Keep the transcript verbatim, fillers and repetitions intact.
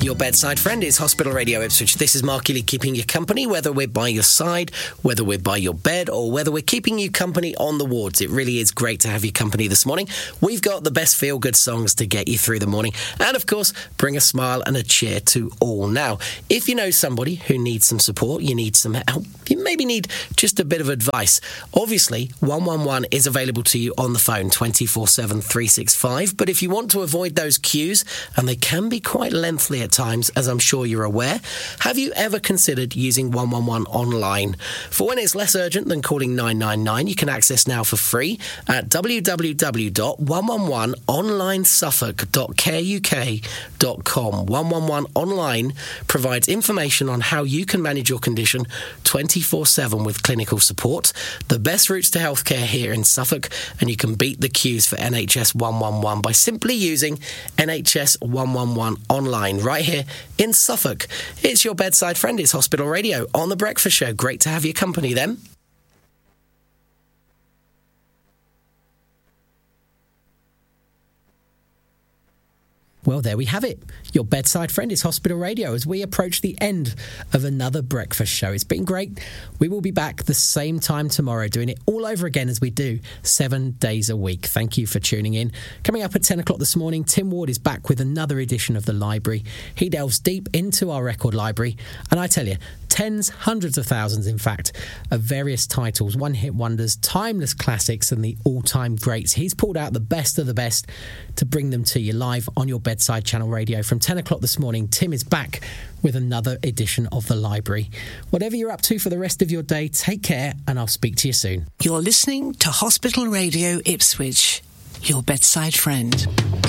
Your bedside friend is Hospital Radio Ipswich. This is Mark Ely keeping you company, whether we're by your side, whether we're by your bed, or whether we're keeping you company on the wards. It really is great to have you company this morning. We've got the best feel-good songs to get you through the morning, and of course, bring a smile and a cheer to all. Now, if you know somebody who needs some support, you need some help, you maybe need just a bit of advice, obviously, one one one is available to you on the phone twenty-four seven, three sixty-five, but if you want to avoid those queues, and they can be quite lengthy at times, as I'm sure you're aware, have you ever considered using one one one online? For when it's less urgent than calling nine nine nine, you can access now for free at w w w dot one one one online suffolk dot co dot u k dot com. one one one Online provides information on how you can manage your condition twenty-four seven with clinical support, the best routes to healthcare here in Suffolk, and you can beat the queues for N H S one one one by simply using N H S one one one online right here in Suffolk. It's your bedside friend, it's Hospital Radio on The Breakfast Show. Great to have your company then. Well, there we have it. Your bedside friend is Hospital Radio as we approach the end of another breakfast show. It's been great. We will be back the same time tomorrow, doing it all over again as we do, seven days a week. Thank you for tuning in. Coming up at ten o'clock this morning, Tim Ward is back with another edition of The Library. He delves deep into our record library, and I tell you, tens, hundreds of thousands, in fact, of various titles, one-hit wonders, timeless classics, and the all-time greats. He's pulled out the best of the best to bring them to you live on your bedside channel radio. From ten o'clock this morning, Tim is back with another edition of The Library. Whatever you're up to for the rest of your day, take care, and I'll speak to you soon. You're listening to Hospital Radio Ipswich, your bedside friend.